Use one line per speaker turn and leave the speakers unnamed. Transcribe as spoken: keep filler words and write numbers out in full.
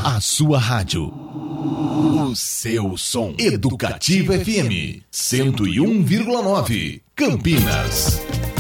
A sua rádio. O seu som. Educativa F M. cento e um vírgula nove. Campinas.